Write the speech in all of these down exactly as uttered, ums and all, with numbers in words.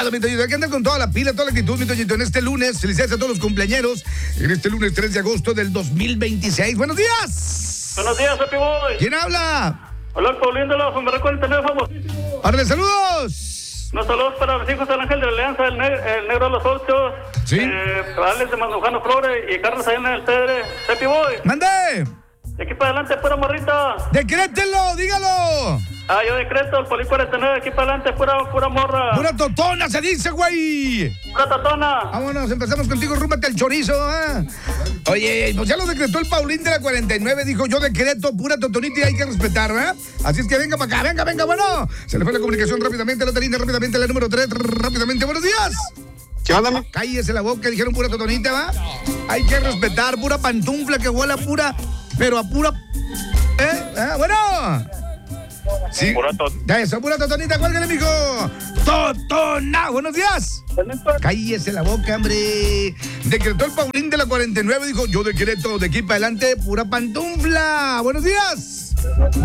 todo, mi Toñito. Hay que andar con toda la pila, toda la actitud, mi Toñito. En este lunes, felicidades a todos los cumpleañeros. En este lunes tres de agosto del dos mil veintiséis. ¡Buenos días! Buenos días, Happy Boy. ¿Quién habla? Hola, Paulín de la Fumeré cuarenta y nueve, famosísimo. ¡Órale, saludos! Unos saludos para los hijos del Ángel de la Alianza, el, ne el Negro de los Ocho. Sí. Eh, Alex de Manujano Flores y Carlos Ayana del Cedre. Happy Boy. ¡Mande! De aquí para adelante, pura morrita. ¡Decrétenlo! ¡Dígalo! Ah, yo decreto, el Poli cuarenta y nueve, de aquí para adelante, pura, pura morra. ¡Pura totona se dice, güey! Pura tatona. Vámonos, empezamos contigo, rúmbate el chorizo, ¿eh? Oye, pues ya lo decretó el Paulín de la cuarenta y nueve, dijo yo decreto pura totonita y hay que respetar, ¿verdad? Así es que venga para acá, venga, venga, bueno. Se le fue la comunicación rápidamente, la línea rápidamente, la número tres, rápidamente, buenos días. ¿Qué onda? Cállese la boca, dijeron pura totonita, ¿va? Hay que respetar, pura pantufla que huela pura, pero a pura... ¿Eh? ¿Ah? Bueno... Sí. Pura tot ya eso, pura totonita, cuélgale, mijo. Totona, buenos días. Cállese la boca, hombre. Decretó el Paulín de la cuarenta y nueve, dijo, yo decreto de aquí para adelante, pura pantufla. Buenos días.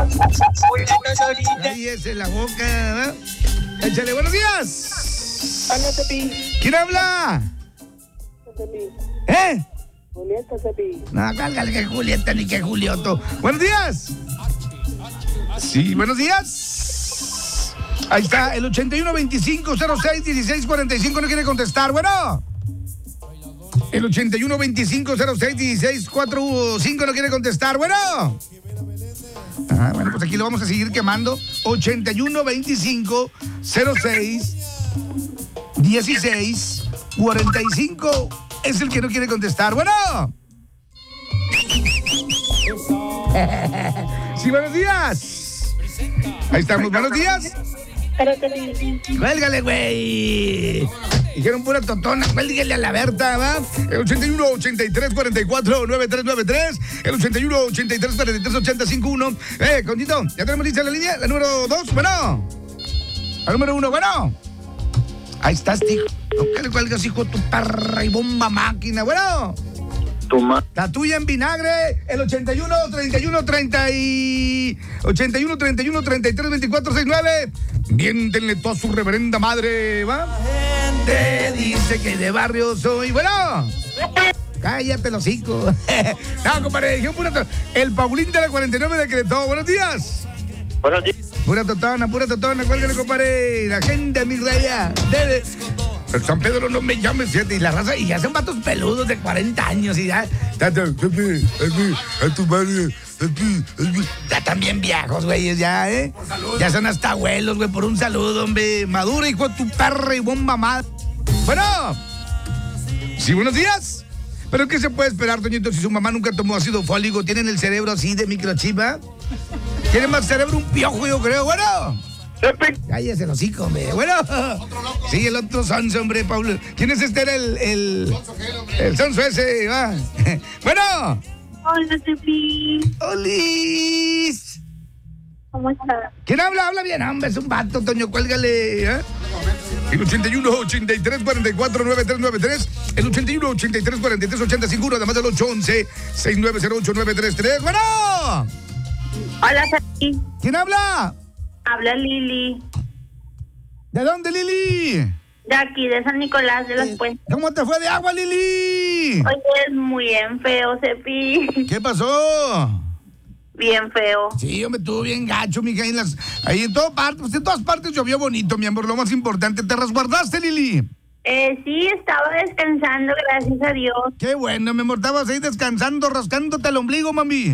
Cállese la boca, ¿eh? Échale, buenos días. Hola, Cepi. ¿Quién habla? Cepi. ¿Eh? Julieta, Cepi. No, cálgale que Julieta ni que Julioto. Buenos días. Sí, buenos días. Ahí está, el ochenta y uno veinticinco cero seis dieciséis cuarenta y cinco no quiere contestar. Bueno. El ochenta y uno veinticinco cero seis dieciséis cuarenta y cinco no quiere contestar. Bueno. Ah, bueno, pues aquí lo vamos a seguir quemando. ochenta y uno veinticinco cero seis dieciséis cuarenta y cinco es el que no quiere contestar. Bueno. Sí, buenos días. Ahí estamos, buenos días. Cuélgale, güey. Dijeron pura totona, cuélgale a la Berta, ¿va? El ochenta y uno ochenta y tres cuarenta y cuatro noventa y tres noventa y tres, el ochenta y uno ochenta y tres cuarenta y tres ochenta cincuenta y uno. Eh, Condito, ¿ya tenemos lista la línea? La número dos, bueno. La número uno, bueno. Ahí estás, hijo. No que le cuelgas, hijo, tu perra y bomba máquina, bueno. Toma. La tuya en vinagre, el ochenta y uno treinta y uno treinta y... ochenta y uno treinta y uno treinta y tres veinticuatro sesenta y nueve. Viéntenle toda su reverenda madre, ¿va? Te dice que de barrio soy. Bueno, cállate los hocico. No, compadre, dije pura to... El Paulín de la cuarenta y nueve decretó. Buenos días. Buenos días. Pura totona, pura totona, cuélgale, compadre. La gente, mi raya. De... El San Pedro no me llames, fíjate, y la raza, y ya son vatos peludos de cuarenta años y ya. Ya están bien viejos, güeyes, ya, ¿eh? Ya son hasta abuelos, güey, por un saludo, hombre. Madura, hijo de tu perra y bomba más. Bueno. Sí, buenos días. Pero ¿qué se puede esperar, Toñito, si su mamá nunca tomó ácido fólico? ¿Tienen el cerebro así de microchip, ¿eh? Tienen más cerebro un piojo, yo creo. Bueno. Cállese el hocico, hombre. Bueno. Sí, el otro sonso, hombre, Pablo. ¿Quién es este? Era el... El, el sonso ese, va. Bueno. Hola, Cepi. ¡Olis! ¿Cómo estás? ¿Quién habla? Habla bien, hombre. Es un vato, Toño, cuélgale, ¿eh? El ochenta y uno ochenta y tres cuarenta y cuatro noventa y tres noventa y tres. El ochenta y uno ochenta y tres cuarenta y tres ochenta y cinco. Además del ocho once sesenta y nueve cero ocho nueve tres tres. Bueno. Hola, Cepi. ¿Quién habla? Habla Lili. ¿De dónde, Lili? De aquí, de San Nicolás de las Puentes. ¿Cómo te fue de agua, Lili? Oye, es muy bien feo, Cepi. ¿Qué pasó? Bien feo. Sí, hombre, estuvo bien gacho, mija, ahí en, las, ahí en todas partes, pues en todas partes llovió bonito, mi amor, lo más importante. ¿Te resguardaste, Lili? Eh, sí, estaba descansando, gracias a Dios. Qué bueno, mi amor, estabas ahí descansando, rascándote el ombligo, mami.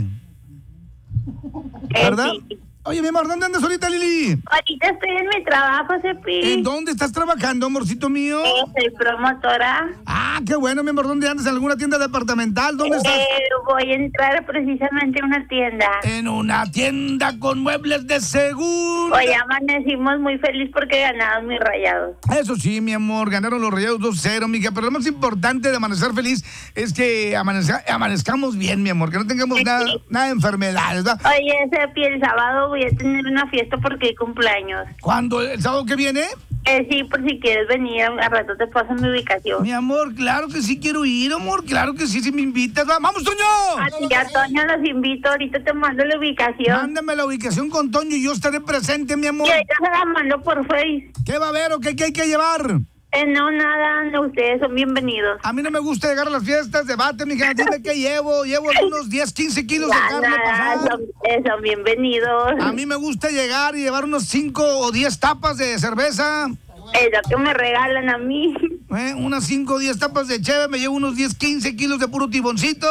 Eh, ¿Verdad? sí. Oye, mi amor, ¿dónde andas ahorita, Lili? Ahorita estoy en mi trabajo, Cepi. ¿En dónde estás trabajando, amorcito mío? Eh, soy promotora. Ah, qué bueno, mi amor, ¿dónde andas? ¿En alguna tienda departamental? ¿Dónde estás? Eh, voy a entrar precisamente a una tienda. En una tienda con muebles de segunda. Hoy amanecimos muy feliz porque ganaron mis Rayados. Eso sí, mi amor, ganaron los Rayados dos cero, mija, pero lo más importante de amanecer feliz es que amanezca, amanezcamos bien, mi amor, que no tengamos Sí. nada, nada de enfermedades, ¿verdad? Oye, Cepi, el sábado voy a tener una fiesta porque hay cumpleaños. ¿Cuándo? ¿El sábado que viene? Eh, sí, por si quieres venir, a rato te paso mi ubicación. Mi amor, claro que sí quiero ir, amor, claro que sí, si me invitas, ¿va? ¡Vamos, Toño! A ti y a Toño los invito, ahorita te mando la ubicación. Mándame la ubicación con Toño y yo estaré presente, mi amor. Y ahorita se la mando por Face. ¿Qué va a haber o qué, qué hay que llevar? Eh, no, nada, no, ustedes son bienvenidos. A mí no me gusta llegar a las fiestas, debate, mija, dime qué llevo. Llevo unos diez, quince kilos de Ya, carne nada, pasada. son, eh, son bienvenidos. A mí me gusta llegar y llevar unos cinco o diez tapas de cerveza. Es lo que me regalan a mí. ¿eh? Unas cinco o diez tapas de cheve, me llevo unos diez, quince kilos de puro tiboncito.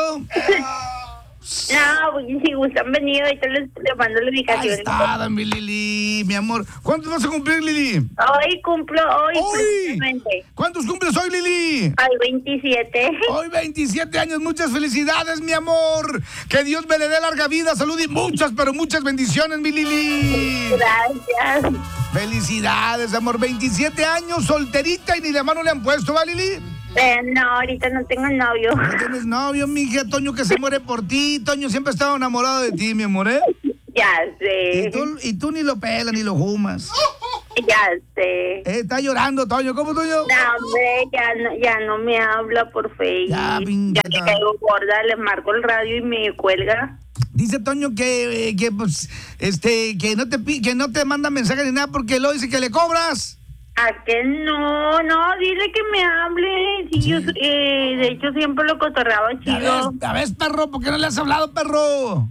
No, pues, si gustan venir, ahorita les, les mando la Ahí ubicación. está, mi Lili, mi amor. ¿Cuántos vas a cumplir, Lili? Hoy cumplo, hoy, ¡Hoy! precisamente. ¿Cuántos cumples hoy, Lili? Hoy veintisiete. Hoy veintisiete años, muchas felicidades, mi amor. Que Dios me le dé larga vida, salud y muchas, pero muchas bendiciones, mi Lili. Gracias. Felicidades, amor. veintisiete años, solterita y ni la mano le han puesto, ¿va, Lili? Eh, no, ahorita no tengo novio. No tienes novio, mija. Toño que se muere por ti. Toño siempre ha estado enamorado de ti, mi amor, ¿eh? Ya sé. Y tú, y tú ni lo pelas ni lo fumas. Ya sé. Eh, está llorando, Toño. ¿Cómo, Toño? No, hombre, ya no, ya no me habla por Facebook. Ya, pinche Ya que ta- caigo gorda, le marco el radio y me cuelga. Dice Toño que, eh, que pues, este, que no te pi- que no te manda mensaje ni nada porque lo dice que le cobras. ¿A que no? No, dile que me hable. Sí, yo, eh, de hecho, siempre lo cotorreaba Ya chido. ves, ya ves, perro, ¿por qué no le has hablado, perro?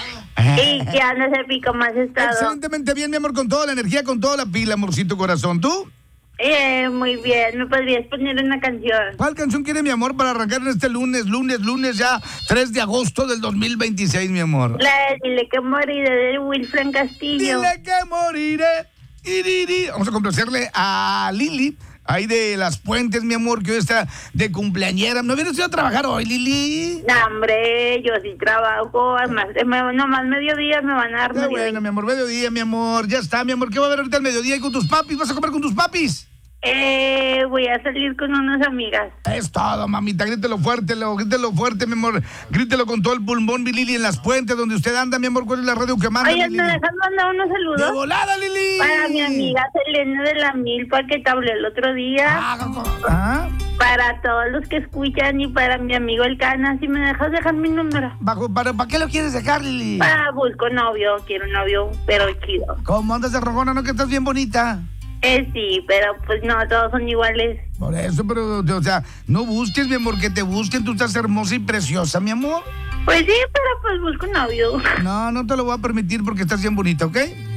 Y que anda ese pico más estado. Excelentemente bien, mi amor, con toda la energía, con toda la pila, amorcito corazón. ¿Tú? Eh, muy bien. ¿Me podrías poner una canción? ¿Cuál canción quiere, mi amor, para arrancar en este lunes, lunes, lunes ya, tres de agosto del dos mil veintiséis, mi amor? La de Dile que moriré de Wilfran Castillo. Dile que moriré. Iriri. Vamos a complacerle a Lili, ahí de Las Puentes, mi amor, que hoy está de cumpleañera. ¿No hubieras ido a trabajar hoy, Lili? No, hombre, yo sí trabajo. Además, eh, me- nomás mediodía me van a dar Qué mediodía. bueno, mi amor, mediodía, mi amor. Ya está, mi amor. ¿Qué va a haber ahorita al mediodía y con tus papis? ¿Vas a comer con tus papis? Eh, voy a salir con unas amigas. Es todo, mamita. Grítelo fuerte, lo, grítelo fuerte, mi amor. Grítelo con todo el pulmón, mi Lili, en Las Puentes, donde usted anda, mi amor. ¿Cuál es la radio que manda, Oye, mi ¿me Lili? dejas mandar unos ¡De saludos? volada, Lili! Para mi amiga Selena de la Milpa que te hablé el otro día. Ah, co- co- ah. Para todos los que escuchan y para mi amigo el Cana. Si me dejas dejar mi número. Bajo, ¿para, ¿Para qué lo quieres dejar, Lili? Para busco novio. Quiero un novio, pero chido. ¿Cómo andas de rojona, no? Que estás bien bonita. Eh, sí, pero pues no, todos son iguales. Por eso, pero, o sea, no busques, mi amor, que te busquen. Tú estás hermosa y preciosa, mi amor. Pues sí, pero pues busco novio. No, no te lo voy a permitir porque estás bien bonita, ¿ok?